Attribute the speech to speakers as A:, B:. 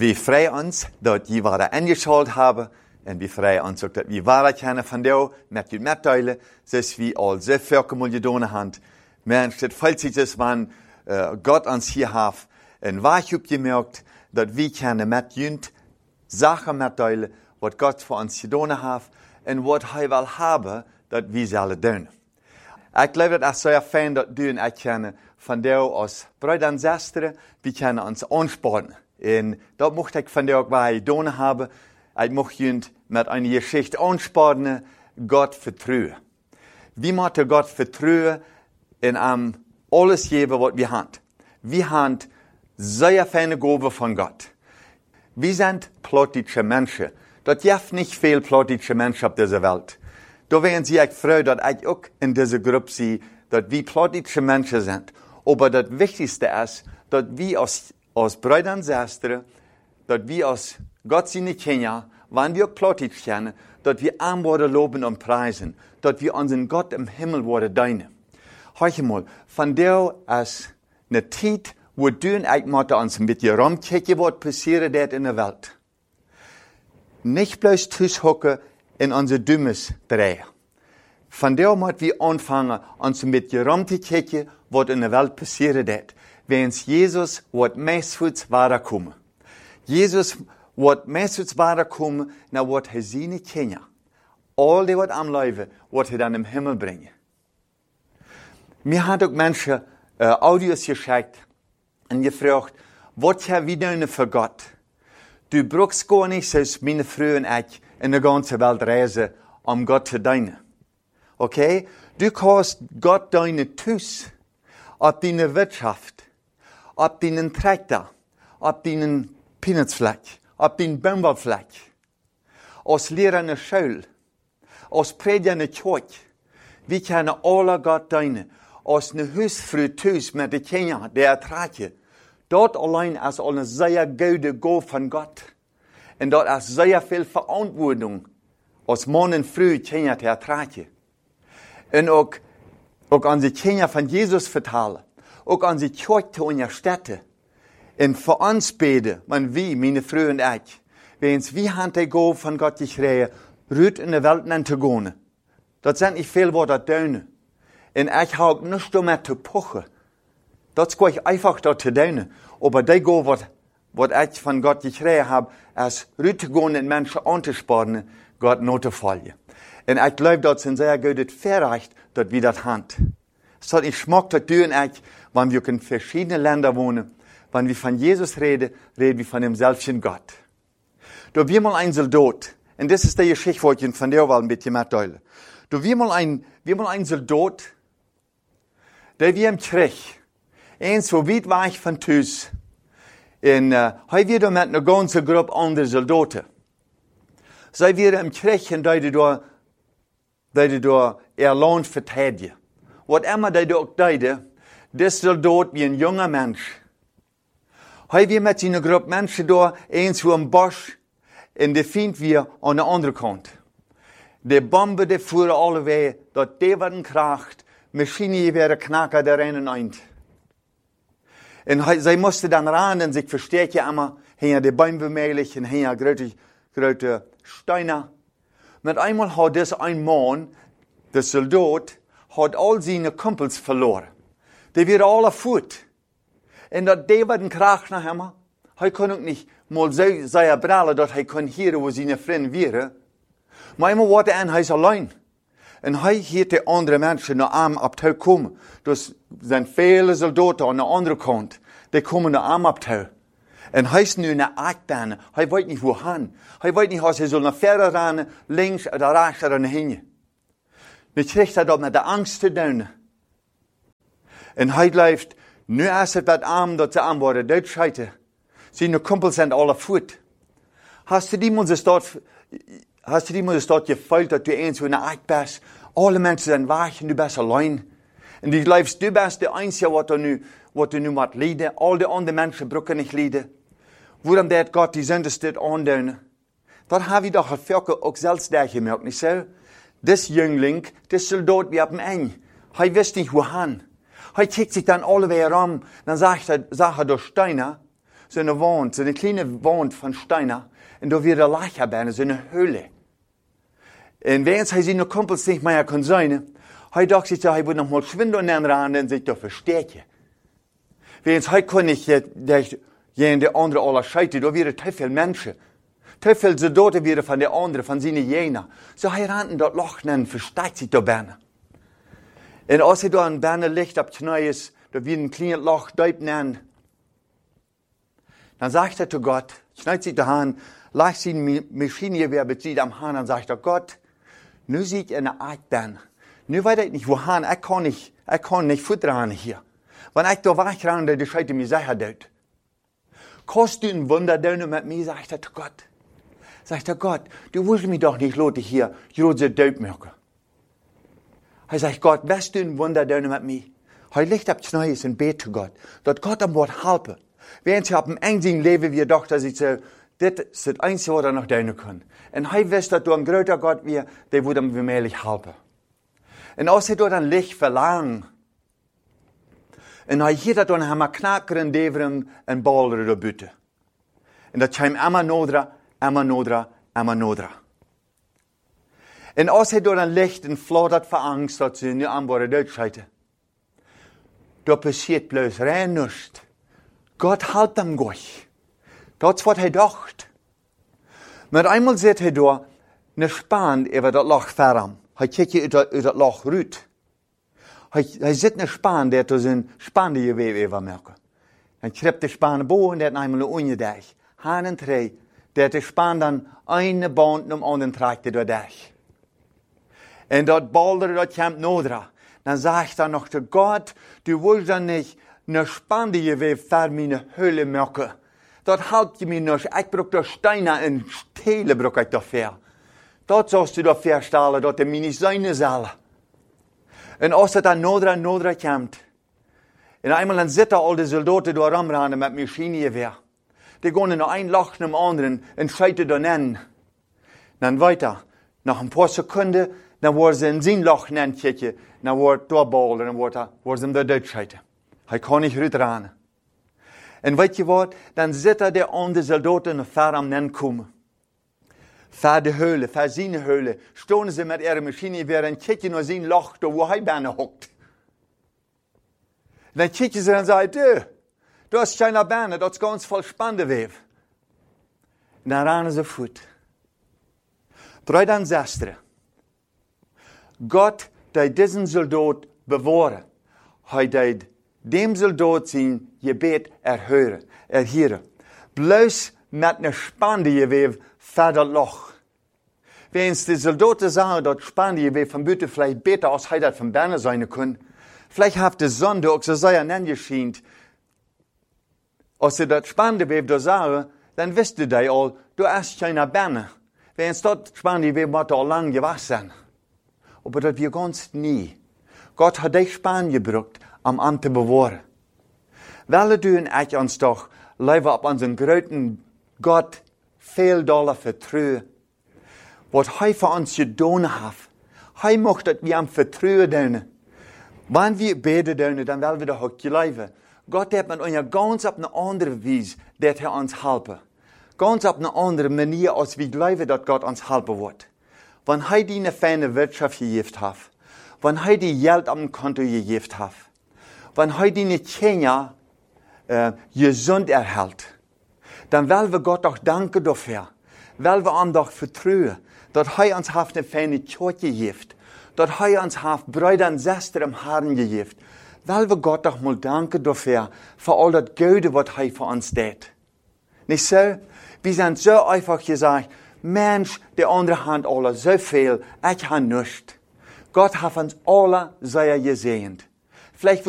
A: Wir freuen uns, dass wir wieder eingeschaltet haben. Und wir freuen uns auch, dass wir wieder kennen von dir mit dir mitteilen, dass wir all so viel getan haben. Mensch, das fällt sich das, wenn Gott uns hier hat. Und was ich habe gemerkt, dass wir können mit dir Sachen mitteilen, was Gott für uns getan hat und was er will haben, dass wir sollen tun. Ich glaube, das ist sehr fein, dass du und ich kennen von dir als Brüder und Schwestern, wir können uns anspornen. Und das möchte ich von dir auch getan haben. Ich möchte mit einer Geschichte anspornen, Gott vertrauen. Wie möchten Gott vertrauen in alles geben, was wir haben? Wir haben sehr feine Gaben von Gott. Wir sind politische Menschen. Das gibt nicht viele politische Menschen auf dieser Welt. Da wären Sie echt froh, dass ich auch in dieser Gruppe sehe, dass wir politische Menschen sind. Aber das Wichtigste ist, dass wir als Brüder und Schwestern, dass wir als Gott seine Kinder, wenn wir auch politisch kennen, dass wir arm worden loben und preisen, dass wir unseren Gott im Himmel worden dienen. Hör mal, von der ist eine Zeit, wo du und ich uns ein bisschen rumkicken, was passiert in der Welt. Nicht bloß hocken in unsere Dummes drehen. Von der müssen wir anfangen, uns ein bisschen rumzukicken, was in der Welt passiert. Wenn Jesus wird meistens weiterkommen. Jesus wird meistens weiterkommen, na wird er seine Kinder. All die, was am Leben, wird er dann im Himmel bringen. Mir haben auch Menschen Audios geschickt und gefragt, was haben wir denn für Gott? Du brauchst gar nicht, so meine Frau und ich, in der ganzen Welt reisen, um Gott zu dienen. Okay? Du kannst Gott dienen tust, ob deine Wirtschaft, ob deinen Traktor, ob deinen Peanutsfleck, ob deinen Baumwollfleck, als Lehrer in der Schule, als Prediger in der Kirche. Wir können alle Gott dienen. Als eine Hausfrau tust mit den Kindern, der Ertrage. Dort allein ist eine sehr gute Gabe von Gott. Und dort ist sehr viel Verantwortung, als Mann und Frau Kinder zu ertragen. Und auch an die Kinder von Jesus vertellen. Auch an die Kirche zu unterstützen. Und für uns beten, wir, meine Frau und ich, wenn wir haben die Gabe von Gott gekriegt, rührt in der Welt zu gehen. Das sind nicht viel, was das tun. Und ich habe nicht damit zu pochen. Das kann ich einfach dort zu tun. Aber die Gabe, was ich von Gott gekriegt habe, ist rührt zu gehen und Menschen anzuspornen, Gott not zu folgen. Und ich glaube, das ist ein sehr gutes Verrecht, dass wir das haben. Es hat nicht schmeckt, dass du und ich, wenn wir in verschiedenen Ländern wohnen, wenn wir von Jesus reden, reden wir von dem selbsten Gott. Da wir mal ein Soldat, und das ist die Geschichte, die ich von dir ein bisschen mitteilen. Da wir mal ein Soldat, der wir im Krieg, eins so weit war ich von Tüß, und heute wieder mit einer ganzen Gruppe anderer Soldaten. Sei wir im Krieg, und die da ihr Land verteidigen. Was immer die da auch deuten, das Soldat wie ein junger Mensch. Heute wir mit einer Gruppe Menschen da, eins so im Busch, und die finden wir an der anderen Kant. Die Bomben, die fuhren alle Wege, dort die werden kracht, Maschinengewehr knacken, der rennen ein. Und sie mussten dann rennen, sich verstärken immer, hinter die Bäume mählich, und hinter große Steine. Mit einmal hat das ein Mann, der Soldat, hat all seine Kumpels verloren. Die werden alle fort. Und dort die werden kracht nach ihm. Er kann nicht mal seine Brille, dass er kann hören, wo seine Freunde wären. Maar einmal war er hij is allein. En hij hielt de andere mensen naar hem op touw komen. Dus zijn vele soldaten aan de andere kant. Die komen naar hem op touw. En hij is nu naar Achtbaan. Hij weet niet hoe gaan. Hij weet niet als hij zal naar verder rennen, links of rechts of naar heen. Nu krijgt hij dat met de angst te doen. En hij blijft, nu is het wat arm dat ze aan worden doodscheiden. Zijn kumpels zijn alle voet. Hast du die mal dort gefühlt, dass du eins so eine Art bist? Alle Menschen sind weg und du bist allein. Und du glaubst, du bist der Einzige, was du nu musst leiden. All die anderen Menschen brauchen nicht leiden. Warum wird Gott die Sünde dort andauern? Das habe ich doch auch selbst gemerkt, nicht so? Das Jüngling, das Soldat, wir haben ihn. Er weiß nicht, wohin. Er kickt sich dann alle wieder rum. Dann sagt er durch Steiner, so eine kleine Wand von Steinen. Und da wird ein Lacher bei, so eine Höhle. Und wenn sie seine Kumpels nicht mehr können sein, heute dachte ich, ich würde noch mal schwindeln ran und sich da verstärken. Wenn es heute kann ich, der andere aller Scheite, da wäre zu viele Menschen. Zu viele Soldaten wären von der anderen, von seinen Jena. So heiraten dort Loch nennen, versteckt sich da Berne. Und als er da ein Berne Licht ab Knäu ist, da wird ein kleines Loch deut nennen. Dann sagt er zu Gott, schneidet sich da an, leicht seine Maschinengewehr bezieht am Hahn und sagt er, Gott, nu sieht ich eine Art Berne. Nu weiß ich nicht, wohin, ich kann nicht futtern hier. Wenn ich da wegrenn, dann scheint mir sicher dort. Kannst du ein Wunder tun mit mir, sagt er zu Gott. Sagt er, Gott, du willst mich doch nicht lassen hier, Jose dort machen. Er sagt, Gott, wirst du ein Wunder tun mit mir? Er liegt ab Knäus und betet zu Gott, dass Gott am Wort helfen. Wenn sie auf dem engen Leben wie doch, dass ich so, das ist das Einzige, was er noch tun kann. Und er weiß, dass du ein größer Gott wirst, der würde ihm wirklich helfen. Und als er dort ein Licht verlangt, und hij hield dat dan helemaal knakker en deveren en balder de buiten. En dat kwam immer nodra, immer nodra, immer nodra. En als hij door een licht en fladdert voor angst dat ze nu aan worden uitscheiden. Dat passiert bloos rein niks. God helpt hem gleich. Dat is wat hij dacht. Maar eenmaal zit hij door een span over dat loch verram. Hij kijkt uit dat loch uit. Hij zit in een span, der to zijn span die je weer merken. En krijgt de span boven, der eenmaal een onjedeg. Haan en tree, der de span dan een band om anderen trekt door deg. En dat balder, dat komt nodra. Dan zegt hij nog te God, du willst dan niet een span die je weer ver mijn Höhle merken. Dat helpt je me nog. Ik bruk de steinen en stelen bruk ik dafür. Dat zoust du dafür stellen, dat de mij niet zijn zal. En als het dan nodra komt. En eenmaal dan zitten al de soldaten door ramranen met machinegeweer. Die gaan in een Loch naar de anderen en schieten dan in. Dan weiter. Nach een paar Sekunden, dan worden ze in zijn Loch kijken. Dan wordt doorballen en worden ze hem daar uitschieten. Hij kan niet uitrennen. En weet je wat? Dan zitten de andere soldaten ver am nen komen. Ver de Höhle, ver zijn Höhle. Stonden ze met ihre Maschine en kijken naar zijn Loch, waar hij bijna hokt. Dan kijken ze en zeggen, dat is geen bijna, dat is ganz voll spannende weef. En dan rennen ze voet. Draai dan zestre. God, die diesen Soldat bewahren, hij deed dem Soldat zijn gebet erhören. Bloos met een spannende weef verder Loch. Wenn die Soldaten sagen, dat spannende weef van buiten vielleicht beter als hij dat van binnen zijn kan, vielleicht heeft de zon ook zo zeer aangeschient. Als ze dat spannende weef daar sagen, dan wisten die al, du is geen naar binnen. Wenn dat spannende weef moet al lang gewacht zijn. Aber dat wir ganz nie. Gott hat dich Span gebruikt om aan te bewahren. Welke du en ik ons toch leven op onze grote God veel dollar vertrouwen. Wat hij voor ons gedaan heeft. Hij mag dat we hem vertrouwen doen. Wanneer we beden doen, dan willen we dat ook geloven. God heeft met ons ganz op een andere wijze dat hij ons helpen. Ganz op een andere manier als we geloven dat God ons helpen wordt. Wanneer hij die een fijne Wirtschaft gegeven heeft. Wanneer hij die geld op een konto gegeven heeft. Wanneer hij die Kinder gezond erhält. Dan willen we God toch danken dafür. Willen we hem toch vertrouwen. Dat hij ons heeft een fijne kerk gegeven. Dat hij ons heeft broeder en zuster im Herrn gegeven. Willen we God toch mal danken dafür. Voor al dat Gute wat hij voor ons deed. Niet zo? We zijn zo einfach gezegd. Mensch, de andere hand alle zoveel, ik heb nichts. Gott hat uns alle sehr gesegnet. Vielleicht